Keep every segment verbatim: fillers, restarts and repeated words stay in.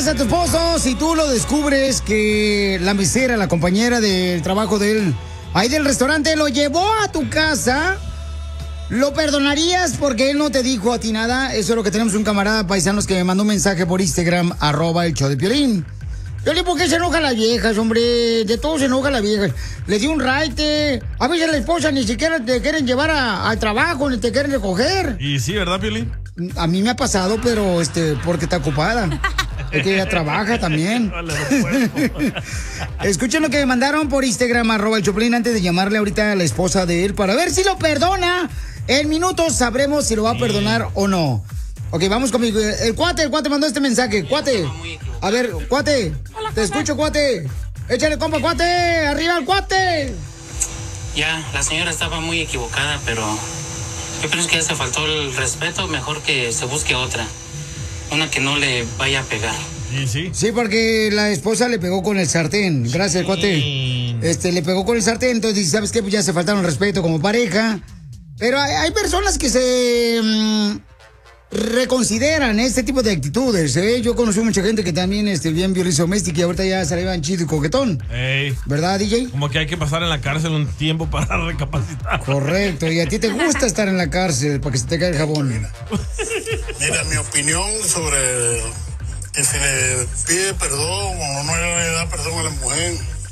a tu esposo si tú lo descubres que la mesera, la compañera del trabajo de él, ahí del restaurante, lo llevó a tu casa? ¿Lo perdonarías porque él no te dijo a ti nada? Eso es lo que tenemos un camarada paisanos que me mandó un mensaje por Instagram, arroba el show de Piolín. Yo le digo, ¿por qué se enojan las viejas, hombre? De todo se enojan las viejas. Les di un raite. A veces la esposa ni siquiera te quieren llevar a- al trabajo, ni te quieren recoger. Y sí, ¿verdad, Piolín? A mí me ha pasado, pero este, porque está ocupada. Es que ella trabaja también. Escuchen lo que me mandaron por Instagram, arroba el Choplin, antes de llamarle ahorita a la esposa de él para ver si lo perdona. En minutos sabremos si lo va a perdonar o no. Ok, vamos conmigo. El cuate, el cuate mandó este mensaje. Cuate. A ver, cuate. Te escucho, cuate. Échale, compa, cuate. Arriba el cuate. Ya, la señora estaba muy equivocada, pero yo pienso que ya se faltó el respeto. Mejor que se busque otra. Una que no le vaya a pegar. ¿Y sí? Sí, porque la esposa le pegó con el sartén. Gracias, cuate. Este, le pegó con el sartén, entonces dice, ¿sabes qué? Pues ya se faltaron el respeto como pareja. Pero hay, hay personas que se mm, reconsideran este tipo de actitudes, ¿eh? Yo conocí mucha gente que también este, bien violencia doméstica y ahorita ya se le van chido y coquetón. Ey. ¿Verdad, D J? Como que hay que pasar en la cárcel un tiempo para recapacitar. Correcto, y a ti te gusta estar en la cárcel para que se te caiga el jabón. Mira, mi opinión sobre que se le pide perdón o no le da perdón a la mujer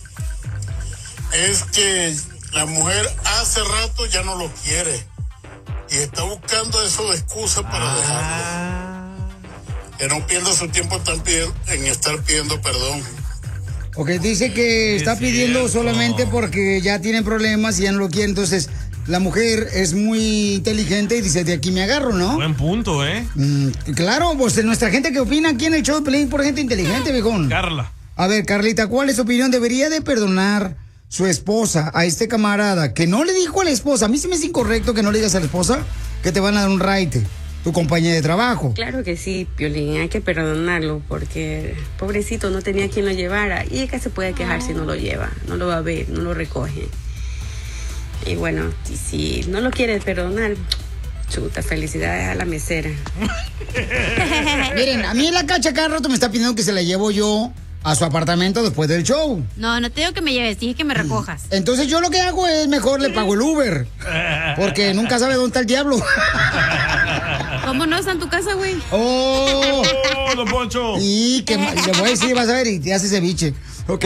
es que la mujer hace rato ya no lo quiere y está buscando eso de excusa para Ah. dejarlo. Que no pierda su tiempo tan pidi- en estar pidiendo perdón. Ok, dice que está Es pidiendo cierto. solamente porque ya tienen problemas y ya no lo quiere. Entonces, la mujer es muy inteligente y dice, de aquí me agarro, ¿no? Buen punto, ¿eh? Mm, claro, pues nuestra gente que opina aquí en el show de Pelín por gente inteligente, viejón. Carla. A ver, Carlita, ¿cuál es tu opinión? ¿Debería de perdonar su esposa a este camarada que no le dijo a la esposa? A mí sí me es incorrecto que no le digas a la esposa que te van a dar un raite, tu compañía de trabajo. Claro que sí, Piolín, hay que perdonarlo porque pobrecito no tenía quien lo llevara y es que se puede quejar si no lo lleva, no lo va a ver, no lo recoge. Y bueno, si, si no lo quiere perdonar, chuta, felicidades a la mesera. Miren, a mí la Cacha cada rato me está pidiendo que se la llevo yo a su apartamento después del show. No, no te digo que me lleves, dije que me recojas. Entonces yo lo que hago es mejor le pago el Uber. Porque nunca sabe dónde está el diablo. ¿Cómo no está en tu casa, güey? ¡Oh! ¡Oh, don Poncho! Y que ma- le voy a decir, vas a ver, y te hace ceviche. Ok.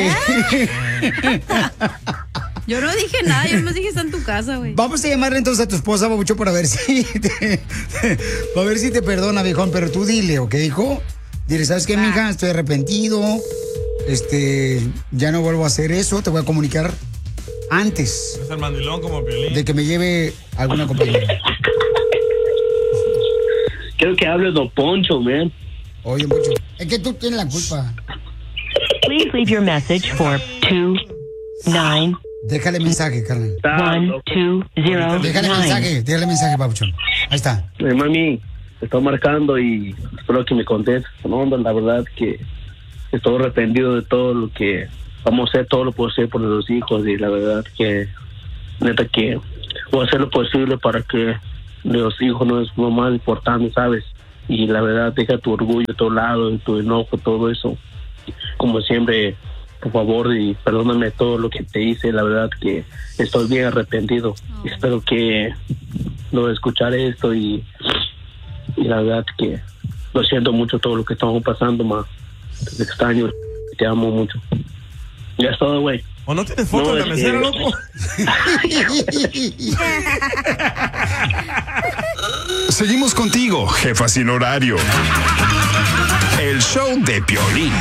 Yo no dije nada, yo no dije está en tu casa, güey. Vamos a llamarle entonces a tu esposa, Babucho, para ver si te, para ver si te perdona, viejón. Pero tú dile, ¿ok, hijo? Dile, ¿sabes qué, mija? Estoy arrepentido. Este, ya no vuelvo a hacer eso. Te voy a comunicar antes Es el mandilón como Piolín. de que me lleve alguna compañía. Quiero que hable Don Poncho, man. Oye, mucho. Es que tú tienes la culpa. Please leave your message for two nine Déjale mensaje, carnal. one two zero Déjale nine. mensaje, déjale mensaje, Babuchón. Ahí está. Eh, mami, te estoy marcando y espero que me contestes. No, la verdad que estoy arrepentido de todo lo que vamos a hacer, todo lo posible por los hijos y la verdad que neta que voy a hacer lo posible para que los hijos no es lo más importante, ¿sabes? Y la verdad, deja tu orgullo a tu lado, tu enojo, todo eso. Como siempre, por favor, y perdóname todo lo que te hice. La verdad que estoy bien arrepentido. Oh. Espero que no escucharé esto y, y la verdad que lo siento mucho todo lo que estamos pasando, ma. Te extraño, te amo mucho. Ya es todo, güey. ¿O no tienes foto No, de la es mesera, que- loco? Seguimos contigo, jefa sin horario. El show de Piolín.